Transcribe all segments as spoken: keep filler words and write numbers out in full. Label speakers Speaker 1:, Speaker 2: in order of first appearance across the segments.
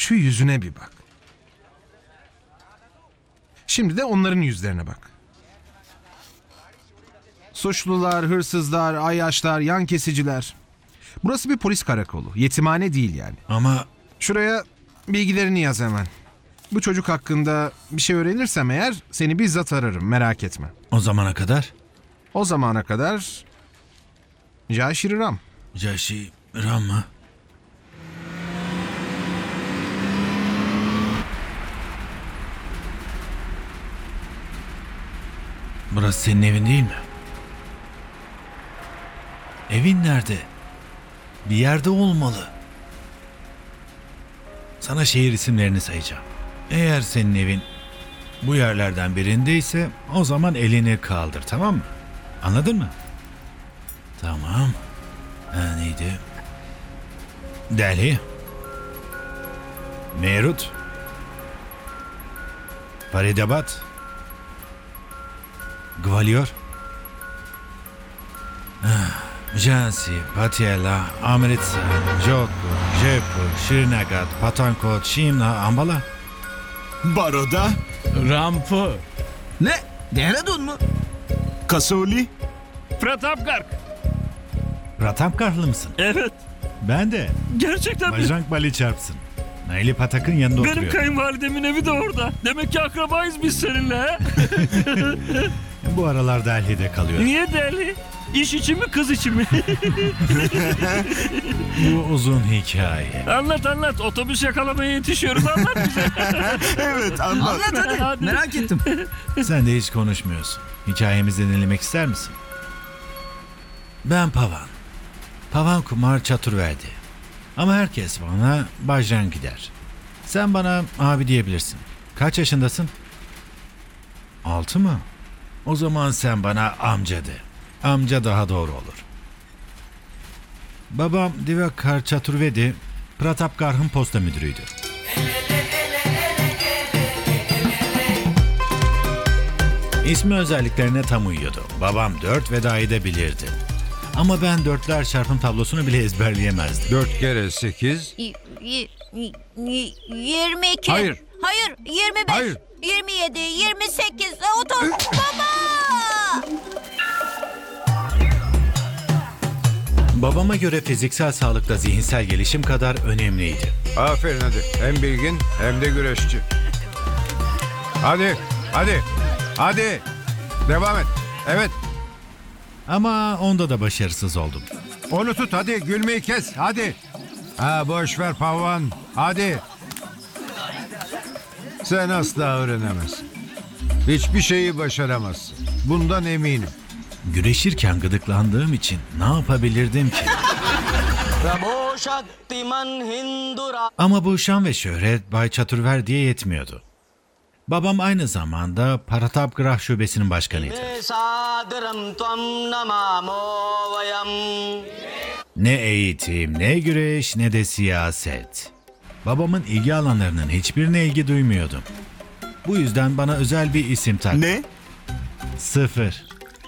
Speaker 1: Şu yüzüne bir bak. Şimdi de onların yüzlerine bak. Suçlular, hırsızlar, ayyaşlar, yan kesiciler. Burası bir polis karakolu. Yetimhane değil yani.
Speaker 2: Ama
Speaker 1: Şuraya bilgilerini yaz hemen. Bu çocuk hakkında bir şey öğrenirsem eğer seni bizzat ararım, merak etme.
Speaker 2: o zamana kadar
Speaker 1: O zamana kadar Jai Shri Ram.
Speaker 2: Jashi Ram mı? Burası senin evin değil mi? Evin nerede? Bir yerde olmalı. Sana şehir isimlerini sayacağım. Eğer senin evin bu yerlerden birindeyse o zaman elini kaldır, tamam mı? Anladın mı? Tamam. Ha, neydi? Delhi. Meerut. Faridabad. Gwalior. Ah, Jhansi, Patiala, Amritsar, Jodhpur, Jaipur, Srinagar, Pathankot, Shimla, Ambala.
Speaker 3: Baroda,
Speaker 4: Rampur.
Speaker 5: Ne? Dehradun mu?
Speaker 3: Kasoli,
Speaker 4: Pratapgarh.
Speaker 2: Pratapgarhlı mısın?
Speaker 4: Evet.
Speaker 2: Ben de.
Speaker 4: Gerçekten mi?
Speaker 2: Bajrang Bali çarpsın. Naili Patak'ın yanında
Speaker 4: Benim
Speaker 2: oturuyor.
Speaker 4: kayınvalidemin evi de orada. Demek ki akrabayız biz seninle ha?
Speaker 2: Bu aralar Delhi'de kalıyor.
Speaker 4: Niye Delhi? İş için mi kız için mi?
Speaker 2: Bu uzun hikaye.
Speaker 4: Anlat anlat. Otobüs yakalamaya yetişiyoruz, anlat bize.
Speaker 3: evet anlat.
Speaker 5: Anlat hadi.
Speaker 4: Hadi.
Speaker 5: Merak ettim.
Speaker 2: Sen de hiç konuşmuyorsun. Hikayemizi dinlemek ister misin? Ben Pavan. Pavan Kumar Chaturvedi. Ama herkes bana Bajrang der. Sen bana abi diyebilirsin. Kaç yaşındasın? Altı mı? O zaman sen bana amca de. Amca daha doğru olur. Babam Divakar Chaturvedi, Pratapgarh'ın posta müdürüydü. İsmi özelliklerine tam uyuyordu. Babam dört ve dahi de bilirdi. Ama ben dörtler çarpım tablosunu bile ezberleyemezdim.
Speaker 6: Dört kere sekiz.
Speaker 7: Y- y- y- y- yirmi iki.
Speaker 6: Hayır.
Speaker 7: Hayır. Yirmi beş.
Speaker 6: Hayır.
Speaker 7: Yirmi yedi. Yirmi sekiz. Otuz. Baba!
Speaker 2: Babama göre fiziksel sağlıkta zihinsel gelişim kadar önemliydi.
Speaker 6: Aferin hadi. Hem bilgin hem de güreşçi. Hadi, hadi, hadi. Devam et. Evet.
Speaker 2: Ama onda da başarısız oldum.
Speaker 6: Onu tut hadi. Gülmeyi kes. Hadi. Ha boş ver Pavan. Hadi. Sen asla öğrenemezsin. Hiçbir şeyi başaramazsın. Bundan eminim.
Speaker 2: Güreşirken gıdıklandığım için ne yapabilirdim ki?
Speaker 8: प्रभो शक्तिमन हिंदुरा
Speaker 2: Ama bu şan ve şöhret Bay Chaturverdi'ye yetmiyordu. Babam aynı zamanda Pratapgarh şubesinin başkanıydı.
Speaker 8: सादरम त्वम नमामो वयम
Speaker 2: Ne eğitim, ne güreş, ne de siyaset. Babamın ilgi alanlarının hiçbirine ilgi duymuyordum. Bu yüzden bana özel bir isim taktı.
Speaker 3: Ne?
Speaker 2: Sıfır.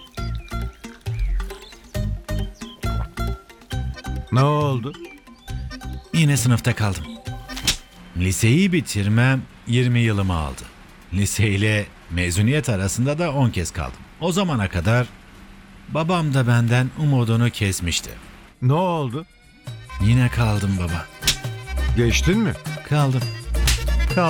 Speaker 6: Ne oldu?
Speaker 2: Yine sınıfta kaldım. Liseyi bitirmem yirmi yılımı aldı. Lise ile mezuniyet arasında da on kez kaldım. O zamana kadar babam da benden umudunu kesmişti.
Speaker 6: Ne oldu?
Speaker 2: Yine kaldım baba.
Speaker 6: Geçtin mi?
Speaker 2: Kaldım.